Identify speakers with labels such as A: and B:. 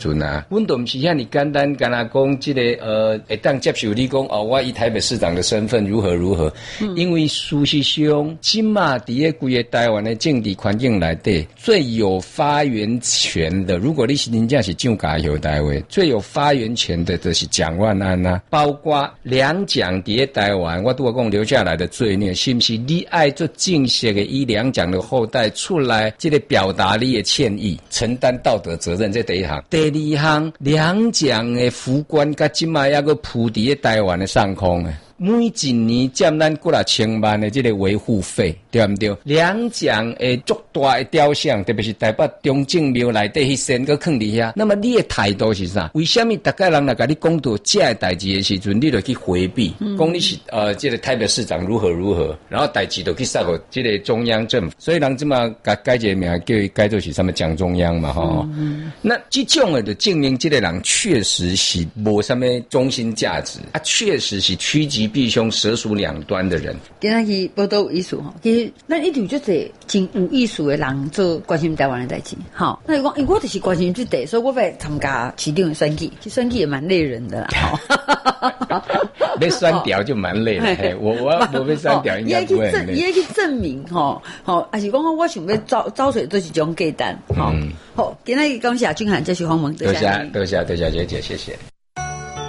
A: 准啊，阮都不是遐尼简单，干那讲这个会当接受你讲哦，我以台北市长的身份如何如何，因为事实上，今嘛伫个规个台湾的政治环境内底，最有发言权的，如果你是真正是蒋家后代话，最有发言权的就是蒋万安啊，包括两蒋伫个台湾，我都讲留下来的罪孽，是不是你爱做正式的以两蒋的后代出来，这个表达你的歉意，承担道德责任，这第一项。第二项，两蒋的副官甲今嘛还个铺伫个台湾的上空诶。每一年占咱几啊千万的这个维护费，对不对？两蒋的足大的雕像，特别是台北中正庙内底迄仙个放伫遐，那么你的态度是啥？为什么大家人来甲你讲到这个代志的时阵，你就去回避，讲你是这个台北市长如何如何，然后代志就去撒给这个中央政府，所以人这么改这个名叫伊改做是什么蒋中央嘛吼。那这种的就证明这个人确实是无什么中心价值，确实是趋吉避凶、蛇鼠两端的人。
B: 今仔日报道有意思吼，其实咱一定就这真有意思的人做关心台湾的代志。好，那我因为我就是关心这地，所以我要参加市长的选举，其实选举也蛮累人的啦。
A: 被删掉就蛮累的。我被删掉应该不会很累。
B: 也去证明吼，还是讲我想要找水做一种简单。好，今仔日感谢俊涵这是访问，
A: 多谢姐姐，谢谢。